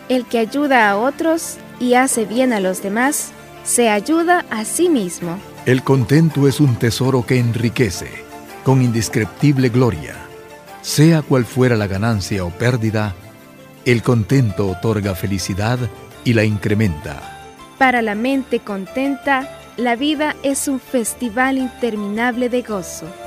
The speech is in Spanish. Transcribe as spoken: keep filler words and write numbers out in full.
El que ayuda a otros y hace bien a los demás, se ayuda a sí mismo. El contento es un tesoro que enriquece, con indescriptible gloria. Sea cual fuera la ganancia o pérdida, el contento otorga felicidad y la incrementa. Para la mente contenta, la vida es un festival interminable de gozo.